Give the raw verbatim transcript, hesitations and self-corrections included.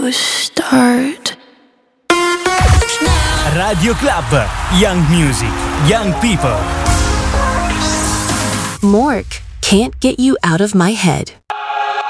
to start. Radio Club, young music, young people. Mork can't get you out of my head.